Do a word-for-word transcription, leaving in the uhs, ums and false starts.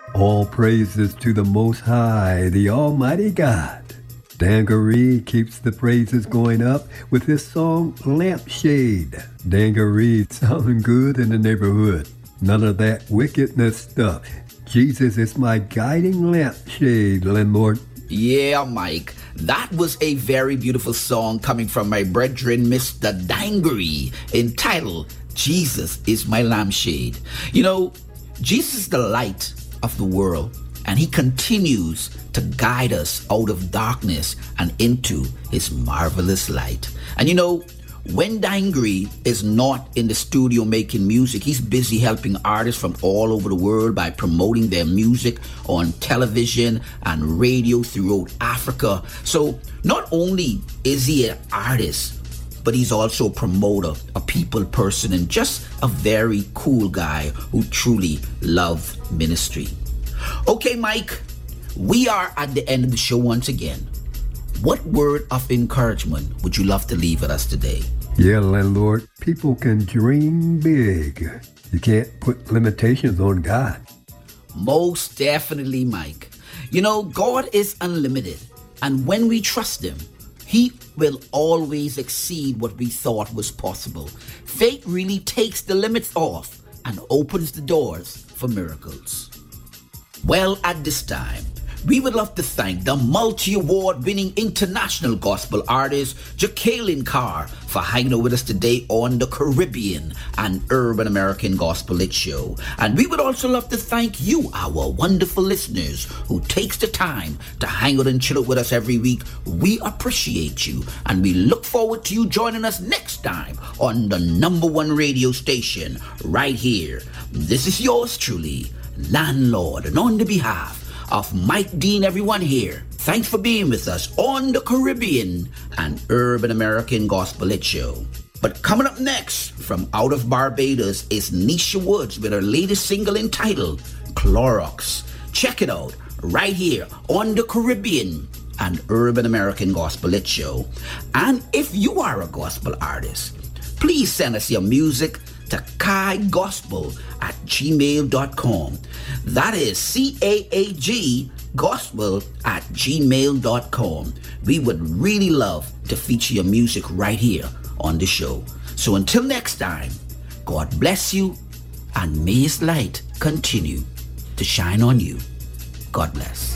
All praises to the Most High, the Almighty God. Dangaree keeps the praises going up with his song Lampshade. Dangaree sounding good in the neighborhood. None of that wickedness stuff. Jesus is my guiding lampshade, landlord. Yeah, Mike. That was a very beautiful song coming from my brethren, Mister Dangaree, entitled Jesus is My Lampshade. You know, Jesus is the light of the world, and he continues to guide us out of darkness and into his marvelous light. And you know, when Dangaree is not in the studio making music, he's busy helping artists from all over the world by promoting their music on television and radio throughout Africa. So not only is he an artist, but he's also a promoter, a people person, and just a very cool guy who truly loves ministry. Okay, Mike, we are at the end of the show once again. What word of encouragement would you love to leave with us today? Yeah, landlord, people can dream big. You can't put limitations on God. Most definitely, Mike. You know, God is unlimited, and when we trust him, he will always exceed what we thought was possible. Faith really takes the limits off and opens the doors for miracles. Well, at this time, we would love to thank the multi-award winning international gospel artist Jacqueline Carr for hanging out with us today on the Caribbean and Urban American Gospel Lit Show. And we would also love to thank you, our wonderful listeners, who takes the time to hang out and chill out with us every week. We appreciate you, and we look forward to you joining us next time on the number one radio station right here. This is yours truly, Landlord, and on the behalf of Mike Dean, everyone here, thanks for being with us on the Caribbean and Urban American Gospel Lit Show. But coming up next from out of Barbados is Nisha Woods with her latest single entitled Clorox. Check it out right here on the Caribbean and Urban American Gospel Lit Show. And if you are a gospel artist, please send us your music to kai gospel at gmail dot com. That is C A A G gospel at gmail dot com. We would really love to feature your music right here on the show. So until next time, God bless you, and may his light continue to shine on you. God bless.